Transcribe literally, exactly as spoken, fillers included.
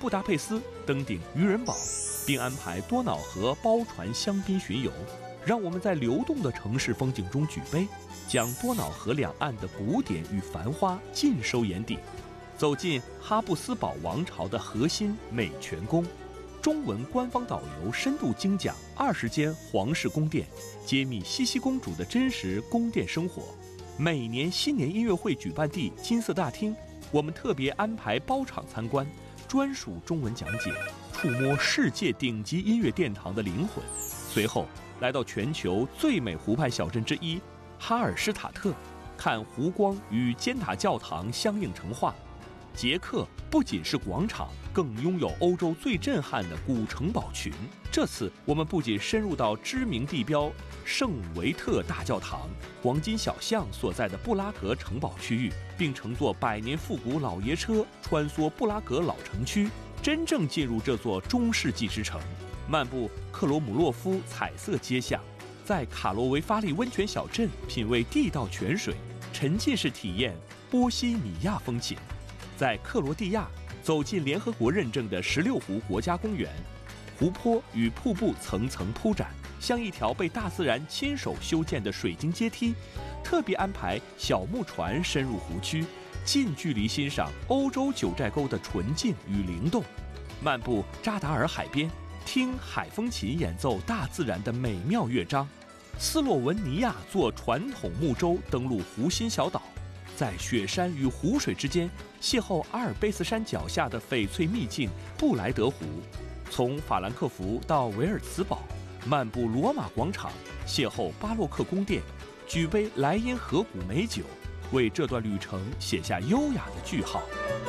布达佩斯，登顶渔人堡，并安排多瑙河包船香槟巡游。让我们在流动的城市风景中举杯，将多瑙河两岸的古典与繁花尽收眼底。走进哈布斯堡王朝的核心美泉宫，中文官方导游深度精讲二十间皇室宫殿，揭秘茜茜公主的真实宫殿生活。每年新年音乐会举办地金色大厅，我们特别安排包场参观，专属中文讲解，触摸世界顶级音乐殿堂的灵魂。随后来到全球最美湖畔小镇之一哈尔施塔特，看湖光与尖塔教堂相映成画。捷克不仅是广场，更拥有欧洲最震撼的古城堡群。这次我们不仅深入到知名地标圣维特大教堂、黄金小巷所在的布拉格城堡区域，并乘坐百年复古老爷车穿梭布拉格老城区，真正进入这座中世纪之城。漫步克罗姆洛夫彩色街巷，在卡罗维发利温泉小镇品味地道泉水，沉浸式体验波西米亚风情。在克罗地亚走进联合国认证的十六湖国家公园，湖泊与瀑布层层铺展，像一条被大自然亲手修建的水晶阶梯。特别安排小木船深入湖区，近距离欣赏欧洲九寨沟的纯净与灵动。漫步扎达尔海边，听海风琴演奏大自然的美妙乐章。斯洛文尼亚坐传统木舟登陆湖心小岛，在雪山与湖水之间邂逅阿尔卑斯山脚下的翡翠秘境布莱德湖。从法兰克福到维尔茨堡，漫步罗马广场，邂逅巴洛克宫殿，举杯莱茵河谷美酒，为这段旅程写下优雅的句号。